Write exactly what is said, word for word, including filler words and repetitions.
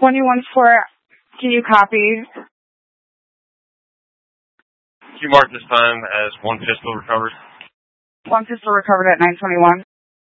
twenty-one four, can you copy? Q mark this time as one pistol recovered. One pistol recovered at nine twenty-one.